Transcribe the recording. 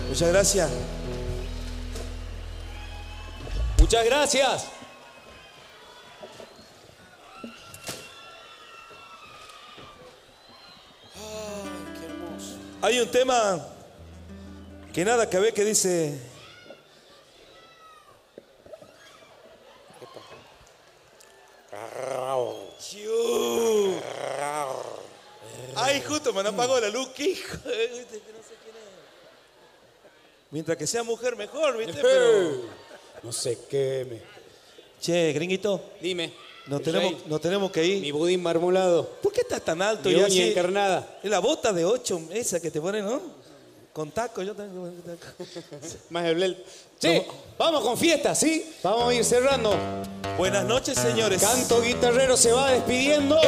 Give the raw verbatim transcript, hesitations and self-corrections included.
Muchas gracias. Muchas gracias. Ay, qué hermoso. Hay un tema que nada que ver que dice... Chiu. Ay, justo me han apagado la luz, qué hijo. No sé quién es. Mientras que sea mujer mejor, ¿viste? Pero... No sé qué me... Che, gringuito. Dime. Nos tenemos, nos tenemos que ir. Mi budín marmolado. ¿Por qué estás tan alto? Mi ya uña así? encarnada. Es la bota de ocho, esa que te ponen, ¿no? Con taco, yo tengo taco. Más el blel. Che, no. Vamos con fiesta, ¿sí? Vamos a ir cerrando. Buenas noches, señores. Canto Guitarrero se va despidiendo.